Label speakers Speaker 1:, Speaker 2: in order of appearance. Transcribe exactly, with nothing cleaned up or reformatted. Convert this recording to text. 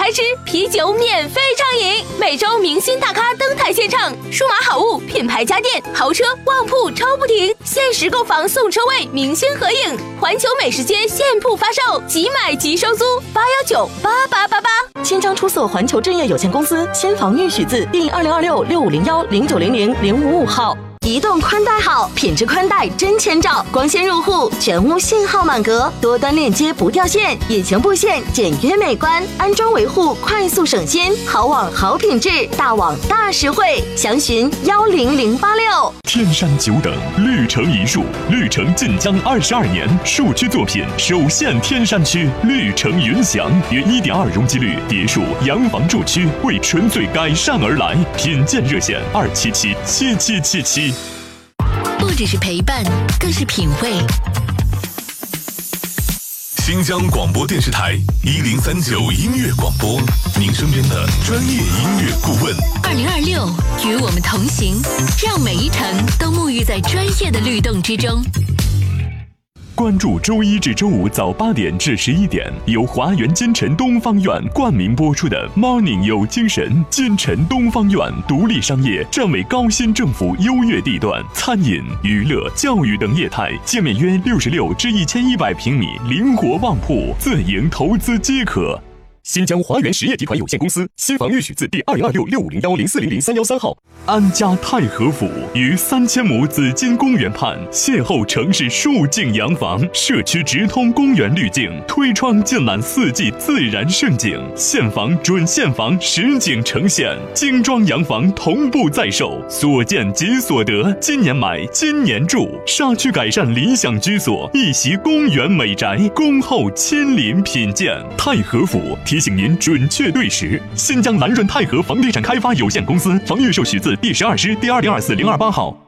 Speaker 1: 开吃，啤酒免费畅饮。每周明星大咖登台献唱，数码好物、品牌家电、豪车、旺铺抽不停，限时购房送车位，明星合影。环球美食街现铺发售，即买即收租，八幺九八八八八。
Speaker 2: 千张出售环球置业有限公司先房预许字第二零二六六五零幺零九零零零五五号。移动宽带好，品质宽带真千兆，光纤入户，全屋信号满格，多端链接不掉线，隐形布线简约美观，安装维护快速省心，好网好品质，大网大实惠，详询幺零零八六。
Speaker 3: 天山久等，绿城一树，绿城晋江二十二年，树区作品首现天山区，绿城云祥约一点二容积率别墅洋房住区，为纯粹改善而来，品鉴热线二七七七七七七。
Speaker 4: 不只是陪伴，更是品味。
Speaker 5: 新疆广播电视台一零三九音乐广播，您身边的专业音乐顾问。
Speaker 4: 二零二六，与我们同行，让每一程都沐浴在专业的律动之中。
Speaker 3: 关注周一至周五早八点至十一点，由华源金晨东方院冠名播出的 Morning 有精神。金晨东方院独立商业，站为高新政府优越地段，餐饮、娱乐、教育等业态，界面约六十六至一千一百平米，灵活旺铺，自营投资皆可。新疆华源实业集团有限公司新房预许字第二零二六六五零幺零四零零三幺三号。安家太和府于三千亩紫金公园畔，邂逅城市数景洋房，社区直通公园滤镜，推窗尽览四季自然盛景，现房准现房实景呈现，精装洋房同步在售，所见即所得，今年买今年住，沙区改善理想居所，一席公园美宅，恭候亲临品鉴。太和府提醒您准确对时。新疆蓝润泰和房地产开发有限公司房预售许字第十二师第二零二四零二八号。